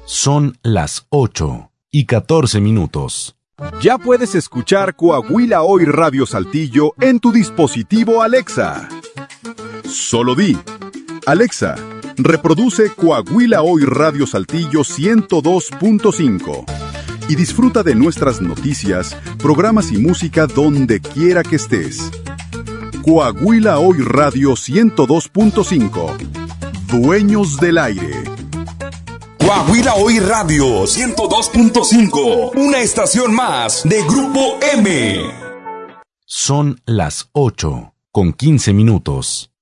Son las 8:14. Ya puedes escuchar Coahuila Hoy Radio Saltillo en tu dispositivo Alexa. Solo di: Alexa, reproduce Coahuila Hoy Radio Saltillo 102.5 y disfruta de nuestras noticias, programas y música donde quiera que estés. Coahuila Hoy Radio 102.5. Dueños del aire. Coahuila Hoy Radio 102.5, una estación más de Grupo M. Son las 8:15.